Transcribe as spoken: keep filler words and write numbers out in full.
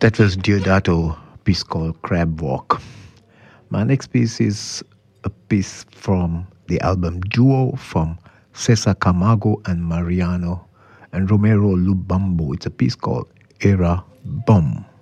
That was Diodato, piece called Crab Walk. My next piece is a piece from the album Duo from Cesar Camargo and Mariano and Romero Lubambo. It's a piece called Era Bum.